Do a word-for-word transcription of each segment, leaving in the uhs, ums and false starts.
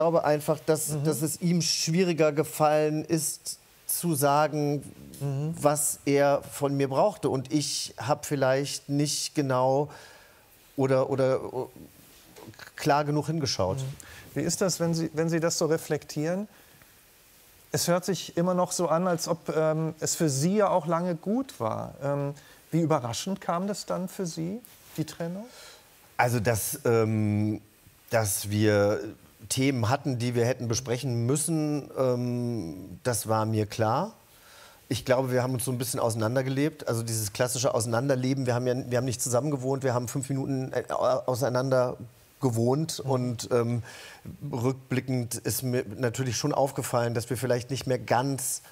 glaube einfach, dass, mhm. dass es ihm schwieriger gefallen ist, zu sagen, mhm. was er von mir brauchte. Und ich habe vielleicht nicht genau oder, oder klar genug hingeschaut. Mhm. Wie ist das, wenn Sie, wenn Sie das so reflektieren? Es hört sich immer noch so an, als ob ähm, es für Sie ja auch lange gut war. Ähm, wie überraschend kam das dann für Sie, die Trennung? Also, dass, ähm, dass wir Themen hatten, die wir hätten besprechen müssen, ähm, das war mir klar. Ich glaube, wir haben uns so ein bisschen auseinandergelebt. Also dieses klassische Auseinanderleben. Wir haben ja wir haben nicht zusammen gewohnt, wir haben fünf Minuten auseinander gewohnt. Mhm. Und ähm, rückblickend ist mir natürlich schon aufgefallen, dass wir vielleicht nicht mehr ganz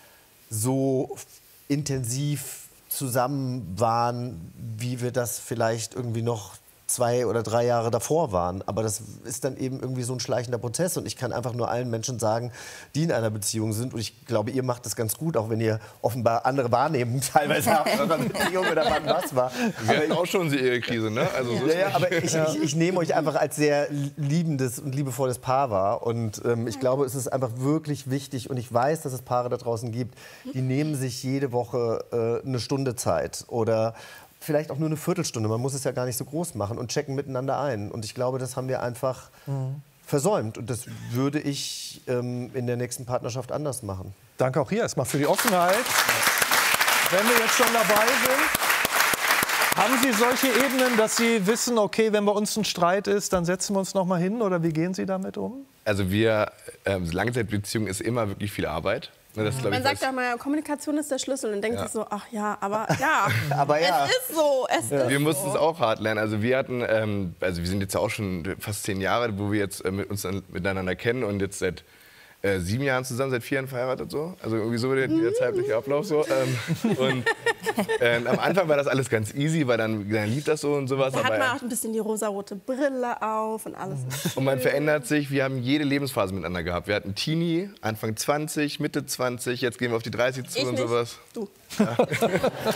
so intensiv zusammen waren, wie wir das vielleicht irgendwie noch zwei oder drei Jahre davor waren. Aber das ist dann eben irgendwie so ein schleichender Prozess. Und ich kann einfach nur allen Menschen sagen, die in einer Beziehung sind. Und ich glaube, ihr macht das ganz gut, auch wenn ihr offenbar andere Wahrnehmungen teilweise habt, eurer Beziehung oder wann was war. Wir hatten auch schon die Ehekrise, ne? Also so ja, ja, aber ich, ich, ich nehme euch einfach als sehr liebendes und liebevolles Paar wahr. Und ähm, ich glaube, es ist einfach wirklich wichtig. Und ich weiß, dass es Paare da draußen gibt, die nehmen sich jede Woche äh, eine Stunde Zeit oder vielleicht auch nur eine Viertelstunde, man muss es ja gar nicht so groß machen und checken miteinander ein. Und ich glaube, das haben wir einfach mhm. versäumt. Und das würde ich ähm, in der nächsten Partnerschaft anders machen. Danke auch hier erstmal für die Offenheit. Wenn wir jetzt schon dabei sind, haben Sie solche Ebenen, dass Sie wissen, okay, wenn bei uns ein Streit ist, dann setzen wir uns noch mal hin? Oder wie gehen Sie damit um? Also wir, ähm, Langzeitbeziehung ist immer wirklich viel Arbeit. Das, Man ich, sagt ja mal, Kommunikation ist der Schlüssel und denkt ja. sich so, ach ja, aber ja, aber ja. es ist so, es ja. ist Wir mussten so. es auch hart lernen. Also wir hatten, ähm, also wir sind jetzt ja auch schon fast zehn Jahre, wo wir jetzt äh, mit uns an, miteinander kennen und jetzt seit äh, sieben Jahren zusammen, seit vier Jahren verheiratet so. Also irgendwie so der, der zeitliche Ablauf so. Ähm, und äh, am Anfang war das alles ganz easy, weil dann, dann lief das so und sowas. Da hat aber, man auch ein bisschen die rosarote Brille auf und alles ist und man verändert sich. Wir haben jede Lebensphase miteinander gehabt. Wir hatten Teenie, Anfang zwanzig, Mitte zwanzig, jetzt gehen wir auf die dreißig zu ich und nicht. sowas. Du. Ja. Genau so.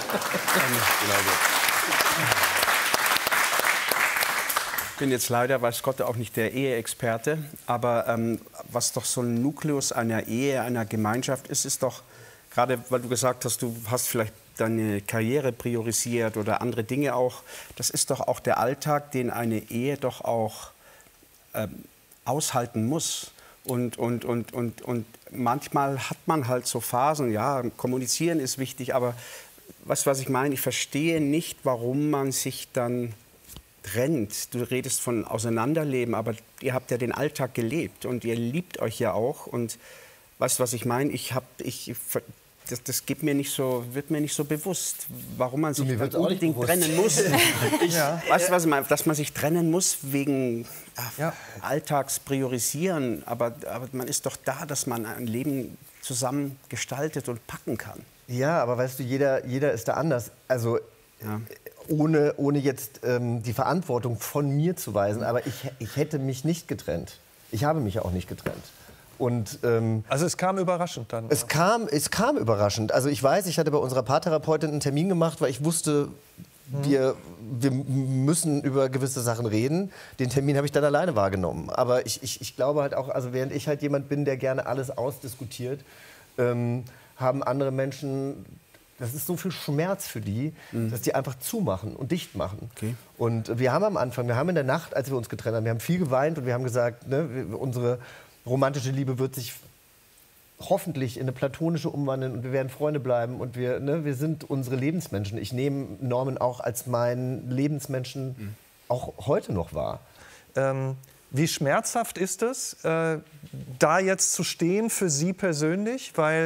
Ich bin jetzt leider, weiß Gott, auch nicht der Eheexperte, aber ähm, was doch so ein Nukleus einer Ehe, einer Gemeinschaft ist, ist doch, gerade weil du gesagt hast, du hast vielleicht deine Karriere priorisiert oder andere Dinge auch, das ist doch auch der Alltag, den eine Ehe doch auch ähm, aushalten muss. Und, und, und, und, und manchmal hat man halt so Phasen, ja, kommunizieren ist wichtig, aber weißt du, was ich meine? Ich verstehe nicht, warum man sich dann trennt. Du redest von Auseinanderleben, aber ihr habt ja den Alltag gelebt und ihr liebt euch ja auch. Und weißt du, was ich meine? Ich hab, ich, das, das gibt mir nicht so, wird mir nicht so bewusst, warum man sich dann unbedingt trennen muss. ich, ja. Weißt du, was ich meine? Dass man sich trennen muss wegen ja, Alltags priorisieren. Aber, aber man ist doch da, dass man ein Leben zusammen gestaltet und packen kann. Ja, aber weißt du, jeder, jeder ist da anders. Also ja. ohne, ohne jetzt ähm, die Verantwortung von mir zu weisen, aber ich, ich hätte mich nicht getrennt. Ich habe mich auch nicht getrennt. Und, ähm, also es kam überraschend dann? Es kam, es kam überraschend. Also ich weiß, ich hatte bei unserer Paartherapeutin einen Termin gemacht, weil ich wusste, mhm. wir, wir müssen über gewisse Sachen reden. Den Termin habe ich dann alleine wahrgenommen. Aber ich, ich, ich glaube halt auch, also während ich halt jemand bin, der gerne alles ausdiskutiert, ähm, haben andere Menschen, das ist so viel Schmerz für die, mhm. dass die einfach zumachen und dicht machen. Okay. Und wir haben am Anfang, wir haben in der Nacht, als wir uns getrennt haben, wir haben viel geweint und wir haben gesagt, ne, wir, unsere romantische Liebe wird sich hoffentlich in eine platonische umwandeln und wir werden Freunde bleiben und wir, ne, wir sind unsere Lebensmenschen. Ich nehme Norman auch als meinen Lebensmenschen mhm. auch heute noch wahr. Ähm, wie schmerzhaft ist es, äh, da jetzt zu stehen für Sie persönlich? Weil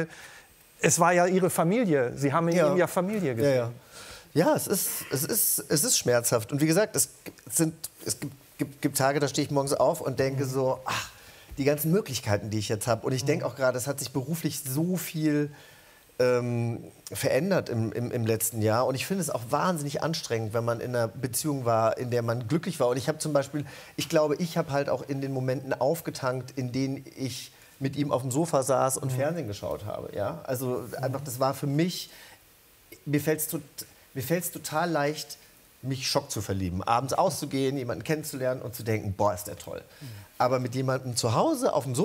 es war ja Ihre Familie. Sie haben in ja. ihm ja Familie gesehen. Ja, ja. ja es, ist, es, ist, es ist schmerzhaft. Und wie gesagt, es, sind, es gibt, gibt, gibt Tage, da stehe ich morgens auf und denke mhm. so, ach, die ganzen Möglichkeiten, die ich jetzt habe. Und ich denke auch gerade, es hat sich beruflich so viel ähm, verändert im, im, im letzten Jahr. Und ich finde es auch wahnsinnig anstrengend, wenn man in einer Beziehung war, in der man glücklich war. Und ich habe zum Beispiel, ich glaube, ich habe halt auch in den Momenten aufgetankt, in denen ich mit ihm auf dem Sofa saß und mhm. Fernsehen geschaut habe. Ja? Also einfach, das war für mich, mir fällt es tot, mir fällt's total leicht, mich Schock zu verlieben. Abends auszugehen, jemanden kennenzulernen und zu denken, boah, ist der toll. Mhm. Aber mit jemandem zu Hause auf dem Sofa